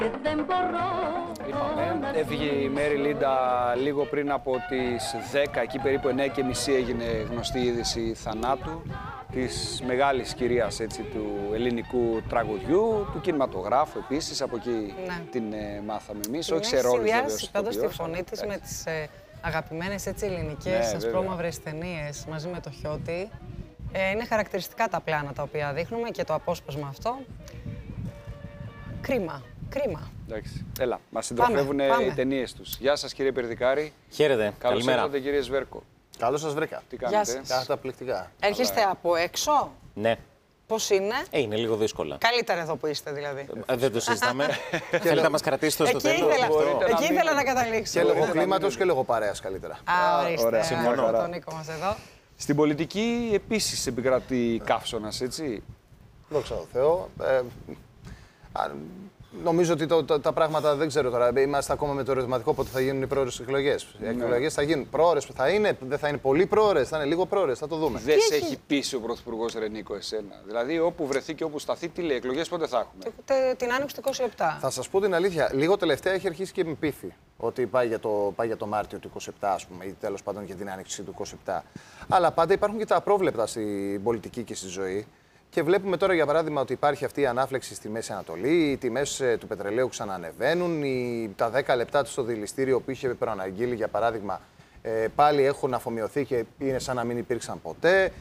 Είπαμε, έφυγε η Μέρι Λίντα λίγο πριν από τις 10, εκεί περίπου 9:30 έγινε γνωστή η είδηση θανάτου της μεγάλης κυρίας του ελληνικού τραγουδιού, του κινηματογράφου επίσης, από εκεί την μάθαμε εμείς, όχι σε ρόλους βεβαίως. Πάντως τη φωνή της με τις αγαπημένες ελληνικές ασπρόμαυρες ταινίες μαζί με το Χιώτη. Είναι χαρακτηριστικά τα πλάνα τα οποία δείχνουμε και το απόσπασμα αυτό. Κρίμα. Εντάξει. Έλα, μας συντροφεύουν οι ταινίες τους. Γεια σας κύριε Περδικάρη. Χαίρετε. Καλώς ήρθατε κύριε Σβέρκο. Καλώς σας βρήκα. Τι κάνετε? Καταπληκτικά. Έρχεστε από έξω. Ναι. Πώς είναι? Είναι λίγο δύσκολα. Καλύτερα εδώ που είστε δηλαδή. Δεν το συζητάμε. Θέλετε να μας κρατήσετε στο τέλος? Εκεί ήθελα να καταλήξω. Και λόγω κλίματος και λόγω παρέας καλύτερα. Ορίστε. Συμφωνώ. Τον Νίκο μας εδώ. Στην πολιτική επίσης επικρατεί καύσωνας, έτσι. Δόξα τω Θεώ. Νομίζω ότι τα πράγματα δεν ξέρω τώρα. Είμαστε ακόμα με το ερωτηματικό πότε θα γίνουν οι πρόορες εκλογές. Οι εκλογές θα γίνουν πρόορες που θα είναι, δεν θα είναι πολύ πρόορες, θα είναι λίγο πρόορες, θα το δούμε. Δεν σε έχει πείσει ο Πρωθυπουργός Νίκο εσένα? Δηλαδή, όπου βρεθεί και όπου σταθεί, τι λέει, εκλογές πότε θα έχουμε? Την άνοιξη του 27. Θα σας πω την αλήθεια. Λίγο τελευταία έχει αρχίσει και με πείθει ότι πάει για το Μάρτιο του 27, ας πούμε, ή τέλος πάντων για την άνοιξη του 27. Αλλά πάντα υπάρχουν και τα απρόβλεπτα στην πολιτική και στη ζωή. Και βλέπουμε τώρα, για παράδειγμα, ότι υπάρχει αυτή η ανάφλεξη στη Μέση Ανατολή, οι τιμές του πετρελαίου ξανανεβαίνουν, τα 10 λεπτά του στο δηληστήριο που είχε προαναγγείλει, για παράδειγμα, πάλι έχουν αφομοιωθεί και είναι σαν να μην υπήρξαν ποτέ.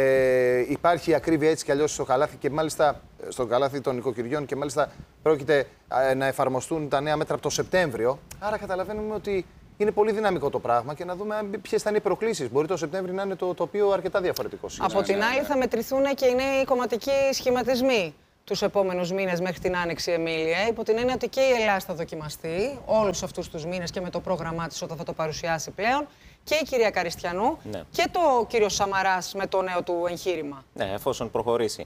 Υπάρχει ακρίβεια έτσι κι αλλιώς στο καλάθι και μάλιστα στο καλάθι των νοικοκυριών και μάλιστα πρόκειται να εφαρμοστούν τα νέα μέτρα από το Σεπτέμβριο. Άρα καταλαβαίνουμε ότι είναι πολύ δυναμικό το πράγμα και να δούμε ποιες θα είναι οι προκλήσεις. Μπορεί το Σεπτέμβριο να είναι το τοπίο αρκετά διαφορετικό. Από την άλλη, θα μετρηθούν και οι νέοι κομματικοί σχηματισμοί τους επόμενους μήνες μέχρι την Άνοιξη, Εμίλια. Υπό την έννοια ότι και η Ελλάδα θα δοκιμαστεί όλους αυτούς τους μήνες και με το πρόγραμμά της όταν θα το παρουσιάσει πλέον. Και η κυρία Καριστιανού και το κύριο Σαμαράς με το νέο του εγχείρημα. Ναι, εφόσον προχωρήσει.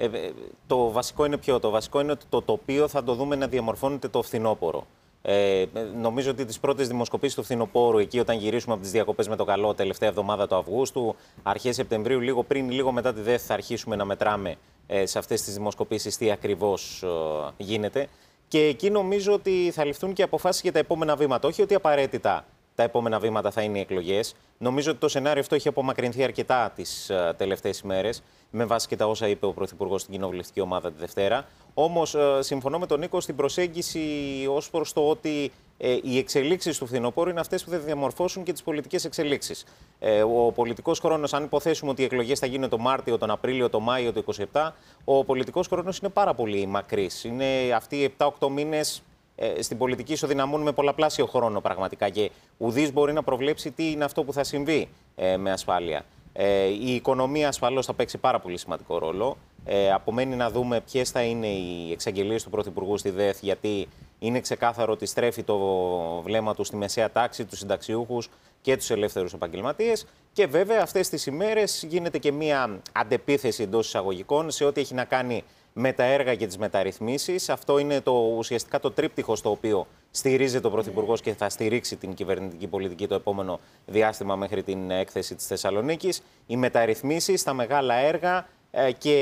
Το βασικό είναι ποιο? Το βασικό είναι ότι το τοπίο θα το δούμε να διαμορφώνεται το φθινόπωρο. Νομίζω ότι τις πρώτες δημοσκοπήσεις του φθινοπόρου, εκεί όταν γυρίσουμε από τις διακοπές με το καλό, τελευταία εβδομάδα του Αυγούστου, αρχές Σεπτεμβρίου, λίγο πριν, λίγο μετά τη ΔΕΘ, θα αρχίσουμε να μετράμε σε αυτές τις δημοσκοπήσεις τι ακριβώς γίνεται. Και εκεί νομίζω ότι θα ληφθούν και αποφάσεις για τα επόμενα βήματα. Όχι ότι απαραίτητα τα επόμενα βήματα θα είναι οι εκλογές. Νομίζω ότι το σενάριο αυτό έχει απομακρυνθεί αρκετά τις τελευταίες ημέρες, με βάση και τα όσα είπε ο Πρωθυπουργός στην κοινοβουλευτική ομάδα τη Δευτέρα. Όμως, συμφωνώ με τον Νίκο στην προσέγγιση ως προς το ότι οι εξελίξεις του φθινοπόρου είναι αυτές που θα διαμορφώσουν και τις πολιτικές εξελίξεις. Ο πολιτικός χρόνος, αν υποθέσουμε ότι οι εκλογές θα γίνουν το Μάρτιο, τον Απρίλιο, τον Μάιο του 2027, ο πολιτικός χρόνος είναι πάρα πολύ μακρύς. Είναι αυτοί οι 7-8 μήνες. Στην πολιτική ισοδυναμούν με πολλαπλάσιο χρόνο πραγματικά και ουδής μπορεί να προβλέψει τι είναι αυτό που θα συμβεί με ασφάλεια. Η οικονομία ασφαλώς θα παίξει πάρα πολύ σημαντικό ρόλο. Απομένει να δούμε ποιες θα είναι οι εξαγγελίες του Πρωθυπουργού στη ΔΕΘ, γιατί είναι ξεκάθαρο ότι στρέφει το βλέμμα του στη μεσαία τάξη, τους συνταξιούχους και τους ελεύθερους επαγγελματίες. Και βέβαια αυτές τις ημέρες γίνεται και μία αντεπίθεση εντός εισαγωγικών σε ό,τι έχει να κάνει με τα έργα και τις μεταρρυθμίσεις. Αυτό είναι ουσιαστικά το τρίπτυχο στο οποίο στηρίζεται ο Πρωθυπουργός και θα στηρίξει την κυβερνητική πολιτική το επόμενο διάστημα μέχρι την έκθεση της Θεσσαλονίκης. Οι μεταρρυθμίσεις, τα μεγάλα έργα και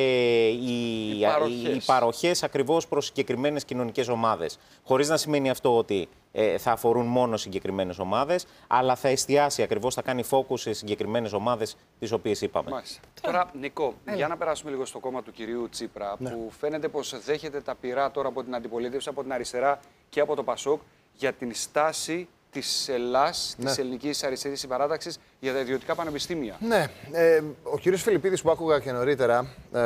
οι παροχές ακριβώς προς συγκεκριμένες κοινωνικές ομάδες. Χωρίς να σημαίνει αυτό ότι θα αφορούν μόνο συγκεκριμένες ομάδες, αλλά θα εστιάσει ακριβώς, θα κάνει focus σε συγκεκριμένες ομάδες τις οποίες είπαμε. Μάλιστα. Τώρα, Νικό, για να περάσουμε λίγο στο κόμμα του κυρίου Τσίπρα, που φαίνεται πως δέχεται τα πειρά τώρα από την αντιπολίτευση, από την αριστερά και από το ΠΑΣΟΚ για την στάση της ΕΛΑΣ, της Ελληνικής Αριστερής Συμπαράταξης, για τα ιδιωτικά πανεπιστήμια. Ναι. Ο κύριος Φιλιππίδης που άκουγα και νωρίτερα,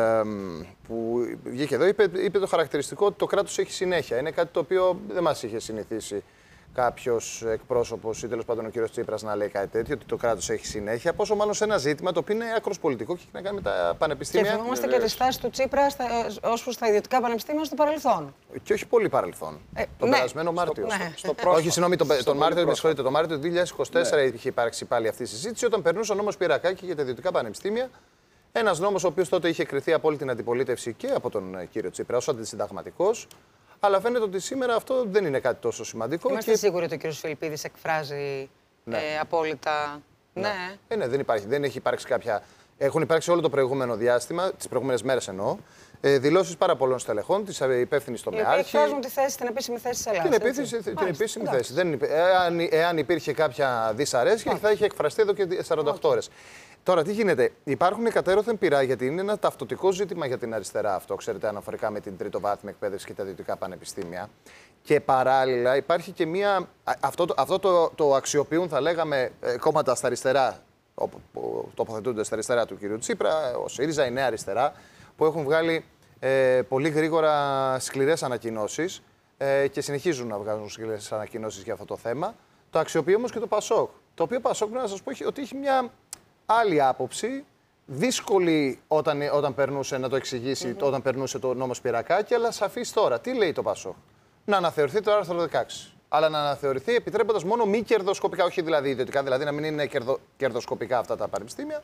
που βγήκε εδώ, είπε το χαρακτηριστικό ότι το κράτος έχει συνέχεια. Είναι κάτι το οποίο δεν μας είχε συνηθίσει κάποιος εκπρόσωπος ή τέλος πάντων ο κύριος Τσίπρας να λέει κάτι τέτοιο, ότι το κράτος έχει συνέχεια. Πόσο μάλλον σε ένα ζήτημα το οποίο είναι άκρος πολιτικό και έχει να κάνει με τα πανεπιστήμια. Και θυμόμαστε και τη στάση του Τσίπρα ως προς τα ιδιωτικά πανεπιστήμια στο παρελθόν. Και όχι πολύ παρελθόν. Τον περασμένο Μάρτιο. Όχι, συγγνώμη, τον Μάρτιο, με συγχωρείτε, τον Μάρτιο του 2024 είχε υπάρξει πάλι αυτή η συζήτηση, όταν περνούσε ο νόμος Πυρακάκη για τα ιδιωτικά πανεπιστήμια. Ένας νόμος ο οποίος τότε είχε κριθεί από όλη την αντιπολίτευση και από τον κύριο Τσίπρα ως αντισυνταγματικός. Αλλά φαίνεται ότι σήμερα αυτό δεν είναι κάτι τόσο σημαντικό. Είμαστε σίγουροι ότι ο κύριος Φιλιππίδης εκφράζει απόλυτα. Ναι, δεν έχει υπάρξει κάποια. Έχουν υπάρξει όλο το προηγούμενο διάστημα, τις προηγούμενες μέρες εννοώ, δηλώσεις πάρα πολλών στελεχών, της υπεύθυνης στο ΜΕΑΡΧ. Εκφράζουν τη θέση, την επίσημη θέση της Ελλάδας. Την επίσημη θέση. Εάν υπήρχε κάποια δυσαρέσκεια, θα είχε εκφραστεί εδώ και 48 ώρες. Τώρα, τι γίνεται. Υπάρχουν κατέρωθεν πειρά, γιατί είναι ένα ταυτοτικό ζήτημα για την αριστερά αυτό, ξέρετε, αναφορικά με την τριτοβάθμια εκπαίδευση και τα ιδιωτικά πανεπιστήμια. Και παράλληλα υπάρχει και μία. Αυτό το αξιοποιούν, θα λέγαμε, κόμματα στα αριστερά, που τοποθετούνται στα αριστερά του κ. Τσίπρα, ο ΣΥΡΙΖΑ, η Νέα Αριστερά, που έχουν βγάλει πολύ γρήγορα σκληρές ανακοινώσεις και συνεχίζουν να βγάζουν σκληρές ανακοινώσεις για αυτό το θέμα. Το αξιοποιεί όμως και το ΠΑΣΟΚ. Το οποίο ΠΑΣΟΚ, πρέπει να σας πω, ότι έχει μια άλλη άποψη, δύσκολη όταν περνούσε να το εξηγήσει, όταν περνούσε το νόμο Σπυρακάκη, αλλά σαφής τώρα. Τι λέει το ΠΑΣΟΚ? Να αναθεωρηθεί το άρθρο 16. Αλλά να αναθεωρηθεί επιτρέποντας μόνο μη κερδοσκοπικά, όχι δηλαδή ιδιωτικά, δηλαδή να μην είναι κερδοσκοπικά αυτά τα πανεπιστήμια.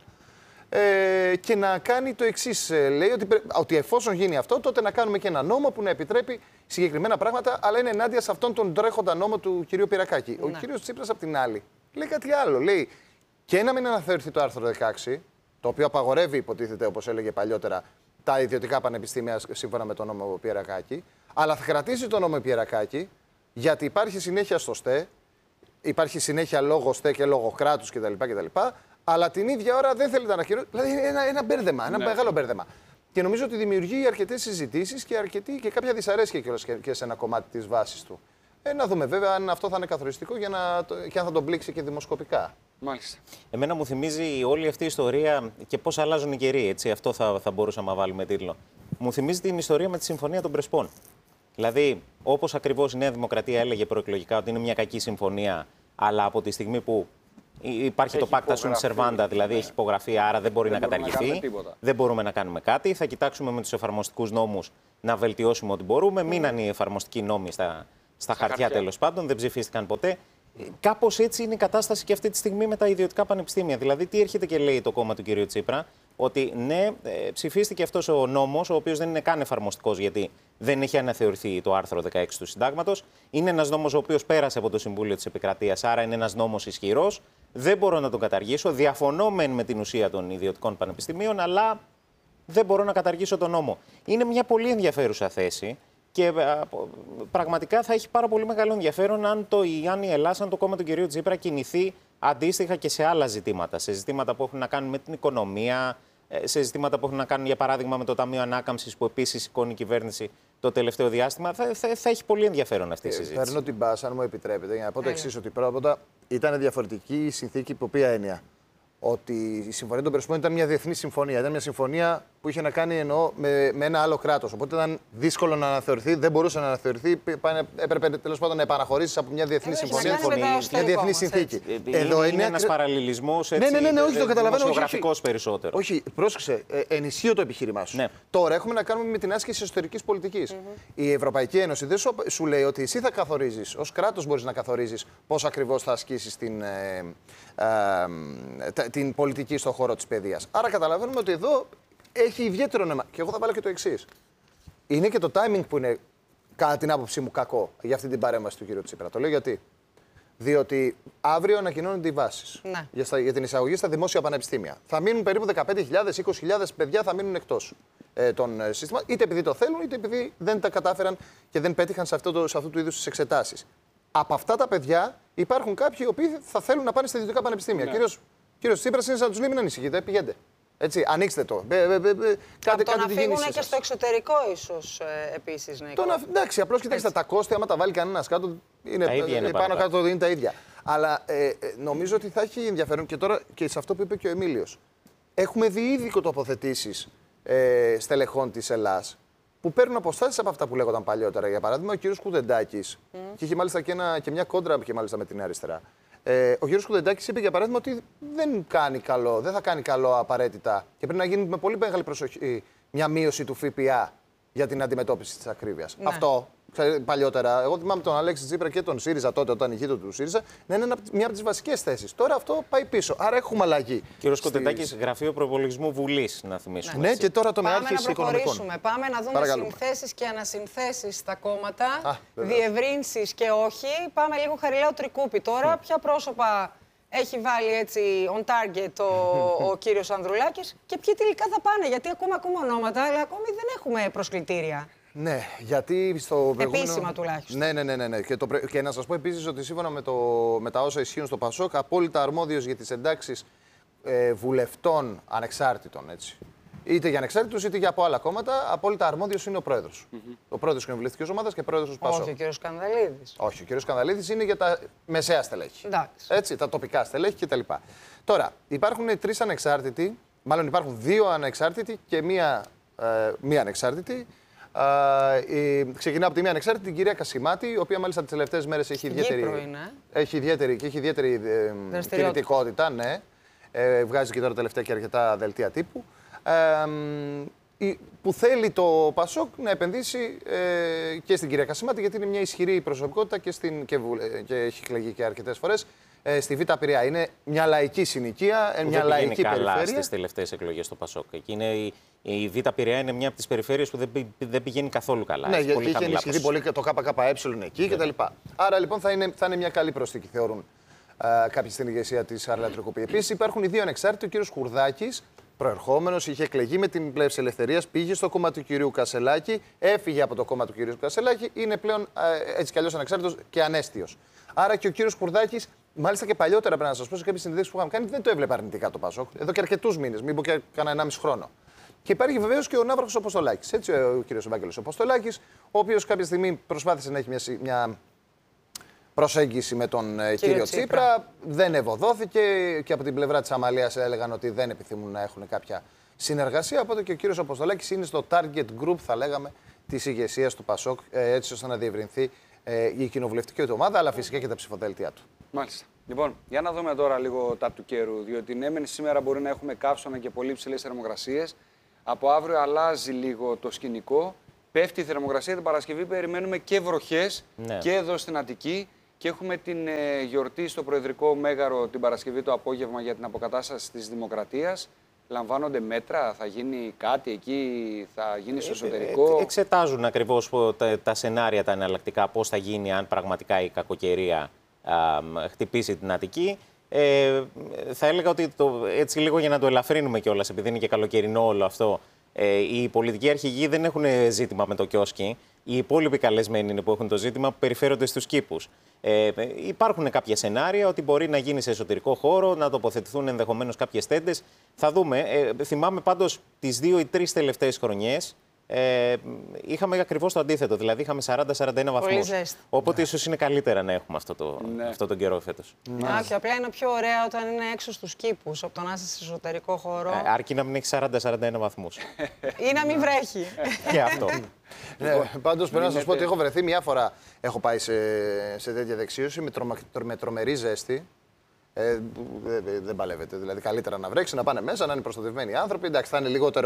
Και να κάνει το εξής. Λέει ότι εφόσον γίνει αυτό, τότε να κάνουμε και ένα νόμο που να επιτρέπει συγκεκριμένα πράγματα, αλλά είναι ενάντια σε αυτόν τον τρέχοντα νόμο του κυρίου Πυρακάκη. Ο κύριος Τσίπρας, απ' την άλλη, λέει κάτι άλλο. Λέει και να μην αναθεωρηθεί το άρθρο 16, το οποίο απαγορεύει, υποτίθεται, όπως έλεγε παλιότερα, τα ιδιωτικά πανεπιστήμια σύμφωνα με τον νόμο Πυρακάκη, αλλά θα κρατήσει τον νόμο Πυρακάκη, γιατί υπάρχει συνέχεια στο ΣΤΕ, υπάρχει συνέχεια λόγω ΣΤΕ και λόγω κράτους κτλ. Αλλά την ίδια ώρα δεν θέλει να ανακοινώσει. Δηλαδή είναι ένα μπέρδεμα, ένα μεγάλο μπέρδεμα. Και νομίζω ότι δημιουργεί αρκετές συζητήσεις και κάποια δυσαρέσκεια και σε ένα κομμάτι της βάσης του. Να δούμε βέβαια αν αυτό θα είναι καθοριστικό και αν θα τον πλήξει και δημοσκοπικά. Μάλιστα. Εμένα μου θυμίζει όλη αυτή η ιστορία και πώς αλλάζουν οι καιροί. Έτσι, αυτό θα μπορούσαμε να βάλουμε τίτλο. Μου θυμίζει την ιστορία με τη Συμφωνία των Πρεσπών. Δηλαδή, όπως ακριβώς η Νέα Δημοκρατία έλεγε προεκλογικά ότι είναι μια κακή συμφωνία, αλλά από τη στιγμή που υπάρχει το Pacta Sunt Servanda, δηλαδή έχει υπογραφεί, άρα δεν μπορεί να καταργηθεί. Δεν μπορούμε να κάνουμε κάτι. Θα κοιτάξουμε με τους εφαρμοστικούς νόμους να βελτιώσουμε ό,τι μπορούμε. Μείναν οι εφαρμοστικοί νόμοι στα χαρτιά τέλος πάντων, δεν ψηφίστηκαν ποτέ. Κάπως έτσι είναι η κατάσταση και αυτή τη στιγμή με τα ιδιωτικά πανεπιστήμια. Δηλαδή, τι έρχεται και λέει το κόμμα του κ. Τσίπρα, ότι ναι, ψηφίστηκε αυτός ο νόμος, ο οποίος δεν είναι καν εφαρμοστικός, γιατί δεν έχει αναθεωρηθεί το άρθρο 16 του Συντάγματος. Είναι ένας νόμος ο οποίος πέρασε από το Συμβούλιο της Επικρατείας, άρα είναι ένας νόμος ισχυρός. Δεν μπορώ να τον καταργήσω. Διαφωνώ με την ουσία των ιδιωτικών πανεπιστημίων, αλλά δεν μπορώ να καταργήσω τον νόμο. Είναι μια πολύ ενδιαφέρουσα θέση. Και πραγματικά θα έχει πάρα πολύ μεγάλο ενδιαφέρον αν η Ελλάς, αν το κόμμα του κυρίου Τσίπρα κινηθεί αντίστοιχα και σε άλλα ζητήματα. Σε ζητήματα που έχουν να κάνουν με την οικονομία, σε ζητήματα που έχουν να κάνουν, για παράδειγμα, με το Ταμείο Ανάκαμψης που επίσης σηκώνει η κυβέρνηση το τελευταίο διάστημα. Θα έχει πολύ ενδιαφέρον αυτή η συζήτηση. Παίρνω την μπάσα, αν μου επιτρέπετε, για να πω το εξής: ότι πρώτα ήταν διαφορετική η συνθήκη υπό ποια έννοια? Ότι η Συμφωνία των Πρεσπών ήταν μια διεθνή συμφωνία. Ήταν μια συμφωνία που είχε να κάνει με ένα άλλο κράτος. Οπότε ήταν δύσκολο να αναθεωρηθεί, δεν μπορούσε να αναθεωρηθεί. Έπρεπε τέλος πάντων να επαναχωρήσεις από μια διεθνή συμφωνία μια διεθνή συνθήκη. Εδώ είναι ένας παραλληλισμός. Ναι, όχι, το καταλαβαίνω. Δημοσιογραφικός περισσότερο. Όχι, πρόσεξε, ενισχύω το επιχείρημά σου. Ναι. Τώρα έχουμε να κάνουμε με την άσκηση εσωτερικής πολιτικής. Η Ευρωπαϊκή Ένωση δεν σου λέει ότι εσύ θα καθορίζεις, ως κράτος μπορείς να καθορίζεις πώς ακριβώς θα ασκήσεις την πολιτική στον χώρο της παιδείας. Άρα καταλαβαίνουμε ότι εδώ έχει ιδιαίτερο νόημα. Και εγώ θα βάλω και το εξής. Είναι και το timing που είναι, κατά την άποψή μου, κακό για αυτή την παρέμβαση του κ. Τσίπρα. Το λέω γιατί. Διότι αύριο ανακοινώνονται οι βάσεις για την εισαγωγή στα δημόσια πανεπιστήμια. Θα μείνουν περίπου 15.000, 20.000 παιδιά θα μείνουν εκτός των συστημάτων, είτε επειδή το θέλουν, είτε επειδή δεν τα κατάφεραν και δεν πέτυχαν σε αυτού του είδους τις εξετάσεις. Από αυτά τα παιδιά υπάρχουν κάποιοι οι οποίοι θα θέλουν να πάνε στα ιδιωτικά πανεπιστήμια. Κύριος Τσίπρας είναι σαν να τους λέει: μην ανησυχείτε, πηγαίνετε. Έτσι, ανοίξτε το. Κάτι να φύγουν και στο εξωτερικό, ίσως επίσης. Εντάξει, απλώς κοιτάξτε τα κόστη, άμα τα βάλει κανένας κάτω, είναι πάνω κάτω, είναι τα ίδια. Αλλά νομίζω ότι θα έχει ενδιαφέρον και τώρα και σε αυτό που είπε και ο Εμίλιος. Έχουμε δει ήδη τοποθετήσεις στελεχών της Ελλάς που παίρνουν αποστάσεις από αυτά που λέγονταν παλιότερα. Για παράδειγμα, ο κύριος Κουδεντάκης, και είχε μάλιστα και μια κόντρα με την αριστερά. Ο κύριος Κουδεντάκης είπε για παράδειγμα ότι δεν θα κάνει καλό απαραίτητα και πρέπει να γίνει με πολύ μεγάλη προσοχή μια μείωση του ΦΠΑ για την αντιμετώπιση της ακρίβειας. Ναι. Αυτό παλιότερα, εγώ θυμάμαι τον Αλέξη Τσίπρα και τον ΣΥΡΙΖΑ τότε, όταν ηγείται του ΣΥΡΙΖΑ, να είναι μια από τις βασικές θέσεις. Τώρα αυτό πάει πίσω. Άρα έχουμε αλλαγή. Κύριος Κουδεντάκης, Γραφείο Προπολογισμού Βουλής, να θυμίσουμε. Ναι, και τώρα το ΜΕΑΡΧ Οικονομικών. Πάμε να δούμε συνθέσεις και ανασυνθέσεις στα κόμματα, διευρύνσεις και όχι. Πάμε λίγο Χαριλάου Τρικούπη. Τώρα, ποια πρόσωπα έχει βάλει έτσι on target ο κύριος Ανδρουλάκης και ποιοι τελικά θα πάνε, γιατί ακούμε ονόματα, αλλά ακόμη δεν έχουμε προσκλητήρια. Ναι, γιατί στο προηγούμενο... Επίσημα τουλάχιστον. Ναι. Και να σας πω επίσης ότι σύμφωνα με τα όσα ισχύουν στο ΠΑΣΟΚ, απόλυτα αρμόδιος για τις εντάξεις βουλευτών ανεξάρτητων, έτσι. Είτε για ανεξάρτητους είτε για από άλλα κόμματα, απόλυτα αρμόδιος είναι ο πρόεδρος. Ο πρόεδρος της κοινοβουλευτικής ομάδας και πρόεδρος του ΠΑΣΟΚ. Όχι ο κύριος Σκανδαλίδης. Όχι, ο κύριος Σκανδαλίδης είναι για τα μεσαία στελέχη. Έτσι, τα τοπικά στελέχη κτλ. Τώρα, υπάρχουν τρεις ανεξάρτητοι, μάλλον υπάρχουν δύο ανεξάρτητοι και μία ανεξάρτητη. Ξεκινά από τη μία ανεξάρτητη, την κυρία Κασιμάτη, η οποία μάλιστα τις τελευταίες μέρες έχει ιδιαίτερη κινητικότητα. Ναι. Βγάζει και τώρα τελευταία και αρκετά δελτία τύπου. Που θέλει το ΠΑΣΟΚ να επενδύσει και στην κυρία Κασιμάτη, γιατί είναι μια ισχυρή προσωπικότητα και έχει εκλεγεί και αρκετές φορές στη Β' Πειραιά. Είναι μια λαϊκή συνοικία, μια λαϊκή περιφέρεια. Καλά στις τελευταίες εκλογές στο ΠΑΣΟΚ. Η Β' Πειραιά είναι μια από τις περιφέρειες που δεν πηγαίνει καθόλου καλά. Ναι, γιατί είχε ενισχυθεί πολύ το ΚΚΕ εκεί κτλ. Άρα λοιπόν θα είναι μια καλή προσθήκη, θεωρούν κάποιοι στην ηγεσία της Αρλατροκοπή. Επίσης υπάρχουν οι δύο ανεξάρτητοι, ο κύριος Χουρδάκης, προερχόμενος, είχε εκλεγεί με την Πλεύση Ελευθερίας, πήγε στο κόμμα του κυρίου Κασελάκη, έφυγε από το κόμμα του κυρίου Κασελάκη, είναι πλέον έτσι κι αλλιώς ανεξάρτητος και ανέστιος. Άρα και ο κύριος Χουρδάκης, μάλιστα και παλιότερα πρέπει να σας πω, σε κάποιες συνδέσεις που είχαμε κάνει, δεν το έβλεπε αρνητικά το ΠΑΣΟΚ, εδώ και αρκετούς μήνες, μην πω και κανένα 1,5 χρόνο. Και υπάρχει βεβαίως και ο Ναύαρχος Αποστολάκης, έτσι, ο κύριος Ευάγγελος Αποστολάκης, ο οποίος κάποια στιγμή προσπάθησε να έχει μια προσέγγιση με τον κύριο Τσίπρα. Δεν ευωδόθηκε και από την πλευρά της Αμαλίας έλεγαν ότι δεν επιθυμούν να έχουν κάποια συνεργασία. Οπότε και ο κύριος Αποστολάκης είναι στο target group, θα λέγαμε, της ηγεσίας του ΠΑΣΟΚ, έτσι ώστε να διευρυνθεί η κοινοβουλευτική του ομάδα, αλλά φυσικά και τα ψηφοδέλτια του. Μάλιστα. Λοιπόν, για να δούμε τώρα λίγο τα του καιρού. Διότι ναι, σήμερα μπορεί να έχουμε καύσωνα και πολύ ψηλές θερμοκρασίες. Από αύριο αλλάζει λίγο το σκηνικό. Πέφτει η θερμοκρασία την Παρασκευή. Περιμένουμε και βροχές και εδώ στην Αττική. Και έχουμε την γιορτή στο Προεδρικό Μέγαρο την Παρασκευή το απόγευμα για την αποκατάσταση της Δημοκρατίας. Λαμβάνονται μέτρα, θα γίνει κάτι εκεί, θα γίνει στο εσωτερικό. Εξετάζουν ακριβώς τα σενάρια, τα εναλλακτικά, πώς θα γίνει αν πραγματικά η κακοκαιρία χτυπήσει την Αττική. Θα έλεγα ότι έτσι λίγο για να το ελαφρύνουμε κιόλας, επειδή είναι και καλοκαιρινό όλο αυτό, οι πολιτικοί αρχηγοί δεν έχουν ζήτημα με το κιόσκι. Οι υπόλοιποι καλεσμένοι είναι που έχουν το ζήτημα, που περιφέρονται στους κήπους. Υπάρχουν κάποια σενάρια ότι μπορεί να γίνει σε εσωτερικό χώρο, να τοποθετηθούν ενδεχομένως κάποιες τέντες. Θα δούμε. Θυμάμαι πάντως τις 2 ή 3 τελευταίες χρονιές είχαμε ακριβώς το αντίθετο. Δηλαδή είχαμε 40-41 βαθμούς. Οπότε ίσως είναι καλύτερα να έχουμε αυτό τον καιρό φέτος. Και απλά είναι πιο ωραία όταν είναι έξω στους κήπους, από το να είσαι σε εσωτερικό χώρο. Αρκεί να μην έχει 40-41 βαθμούς. Ή να μην βρέχει. Και αυτό. Πάντως πρέπει να σας πω ότι έχω βρεθεί μια φορά. Έχω πάει σε τέτοια δεξίωση με τρομερή ζέστη. Δεν παλεύεται. Δηλαδή, καλύτερα να βρέξει, να πάνε μέσα, να είναι προστατευμένοι οι άνθρωποι. Εντάξει, θα είναι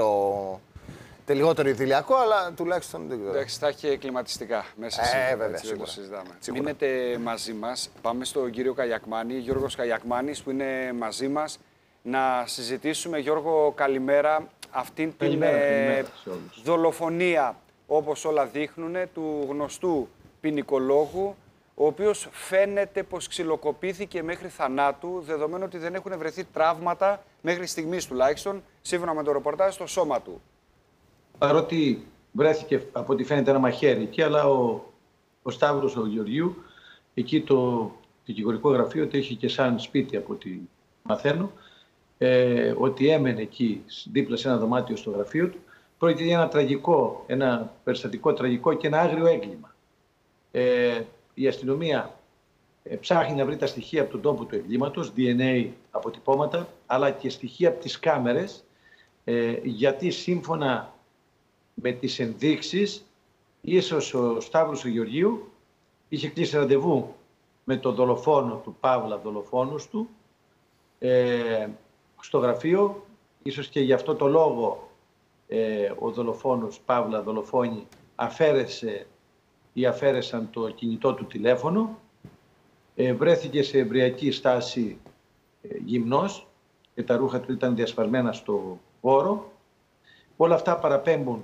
λιγότερο ιδηλιακό, αλλά τουλάχιστον. Εντάξει, θα έχει κλιματιστικά μέσα σε βέβαια. Δεν το συζητάμε. Μείνετε μαζί μας. Πάμε στον κύριο Καγιακμάνη, Γιώργος Καγιακμάνης, που είναι μαζί μας. Να συζητήσουμε, Γιώργο, καλημέρα. Αυτήν την δολοφονία, όπως όλα δείχνουν, του γνωστού ποινικολόγου, ο οποίος φαίνεται πως ξυλοκοπήθηκε μέχρι θανάτου, δεδομένου ότι δεν έχουν βρεθεί τραύματα, μέχρι στιγμής τουλάχιστον, σύμφωνα με το ρεπορτάζ, στο σώμα του. Παρότι βρέθηκε από ό,τι φαίνεται ένα μαχαίρι εκεί, αλλά ο Σταύρος ο Γεωργίου, εκεί το δικηγορικό γραφείο το είχε και σαν σπίτι από ό,τι μαθαίνω, ότι έμενε εκεί δίπλα σε ένα δωμάτιο στο γραφείο του. Πρόκειται για ένα περιστατικό τραγικό και ένα άγριο έγκλημα. Η αστυνομία ψάχνει να βρει τα στοιχεία από τον τόπο του εγκλήματος, DNA αποτυπώματα, αλλά και στοιχεία από τις κάμερες, γιατί σύμφωνα με τις ενδείξεις, ίσως ο Σταύρος ο Γεωργίου είχε κλείσει ραντεβού με τον δολοφόνο του, Παύλα, δολοφόνος του, στο γραφείο. Ίσως και γι' αυτό το λόγο ο δολοφόνος, Παύλα, δολοφόνη, αφαίρεσαν το κινητό του τηλέφωνο. Βρέθηκε σε εμβριακή στάση γυμνός και τα ρούχα του ήταν διασπαρμένα στο χώρο. Όλα αυτά παραπέμπουν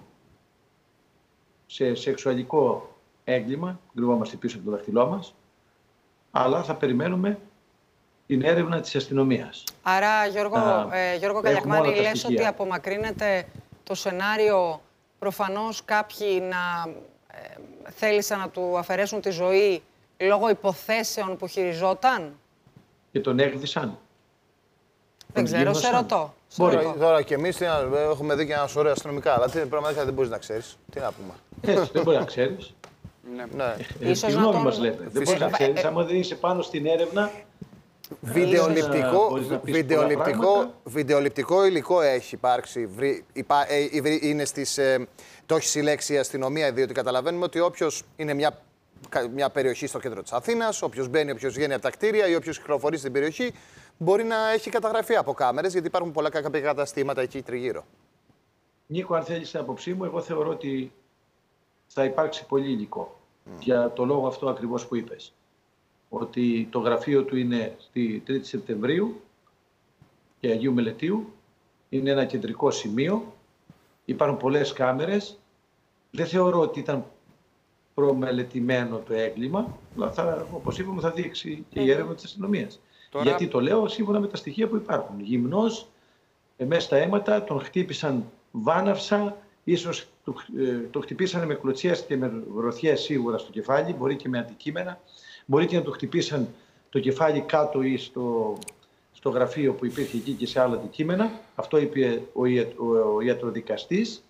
σε σεξουαλικό έγκλημα, κρυβόμαστε πίσω από το δαχτυλό μας, αλλά θα περιμένουμε την έρευνα της αστυνομίας. Άρα, Γιώργο Καλιακμάνη, όλα τα λες στοιχεία. ότι απομακρύνεται το σενάριο προφανώς κάποιοι να θέλησαν να του αφαιρέσουν τη ζωή λόγω υποθέσεων που χειριζόταν. Και τον έκδισαν. Δεν ξέρω, σε ρωτώ. Μπορεί. Τώρα και εμείς έχουμε δει και ένα σωρό αστυνομικά, αλλά πραγματικά δεν μπορείς να ξέρεις. Τι να πούμε. Έτσι, δεν μπορεί να ξέρεις. Ναι. Ίσως Τη να γνώμη τον- μας λέτε. Δεν μπορεί να ξέρεις. Άμα δεν είσαι πάνω στην έρευνα, Βιντεοληπτικό, μπορείς να πεις πολλά πράγματα. βιντεοληπτικό υλικό έχει υπάρξει. Είναι το έχει συλλέξει η αστυνομία, διότι καταλαβαίνουμε ότι όποιος είναι μια περιοχή στο κέντρο της Αθήνας, όποιος μπαίνει, όποιος βγαίνει από τα κτίρια ή όποιος κυκλοφορεί στην περιοχή, μπορεί να έχει καταγραφεί από κάμερες, γιατί υπάρχουν πολλά κάποια καταστήματα εκεί τριγύρω. Νίκο, αν θέλεις την άποψή μου, εγώ θεωρώ ότι θα υπάρξει πολύ υλικό. Για το λόγο αυτό ακριβώς που είπες. Ότι το γραφείο του είναι στη 3η Σεπτεμβρίου και Αγίου Μελετίου. Είναι ένα κεντρικό σημείο. Υπάρχουν πολλές κάμερες. Δεν θεωρώ ότι ήταν προμελετημένο το έγκλημα, αλλά όπως είπαμε θα δείξει και η έρευνα της αστυνομίας. Τώρα- Γιατί το λέω σύμφωνα με τα στοιχεία που υπάρχουν. Γυμνός, μέσα στα αίματα, τον χτύπησαν βάναυσα, ίσως το χτυπήσανε με κλωτσιές και με γροθιές σίγουρα στο κεφάλι, μπορεί και με αντικείμενα. Μπορεί και να το χτυπήσαν το κεφάλι κάτω ή στο γραφείο που υπήρχε εκεί και σε άλλα αντικείμενα. Αυτό είπε ο ιατροδικαστής.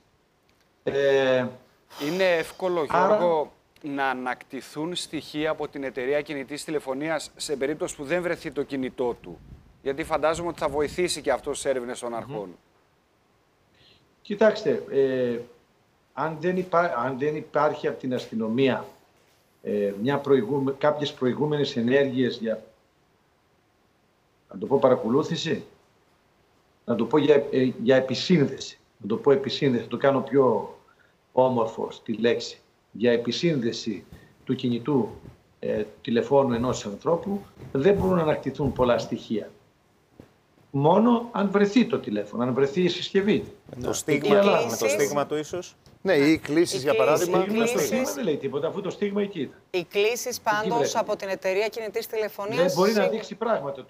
Είναι εύκολο, Άρα- Γιώργο, να ανακτηθούν στοιχεία από την εταιρεία κινητής τηλεφωνίας σε περίπτωση που δεν βρεθεί το κινητό του. Γιατί φαντάζομαι ότι θα βοηθήσει και αυτό στις έρευνες των αρχών. Κοιτάξτε, αν δεν υπάρχει από την αστυνομία κάποιες προηγούμενες ενέργειες για, να το πω παρακολούθηση, να το πω για επισύνδεση, να το πω επισύνδεση, να το κάνω πιο όμορφο στη λέξη, για επισύνδεση του κινητού τηλεφώνου ενός ανθρώπου, δεν μπορούν να ανακτηθούν πολλά στοιχεία. Μόνο αν βρεθεί το τηλέφωνο, αν βρεθεί η συσκευή. Το στίγμα, κλήσεις. με το στίγμα του ίσως. Ναι, ή κλήσεις για παράδειγμα. κλήσεις. Το στίγμα δεν λέει τίποτα, αφού το στίγμα εκεί ήταν. Οι κλήσεις πάντως βρέθηκε. από την εταιρεία κινητής τηλεφωνίας. Δεν μπορεί να δείξει πράγματα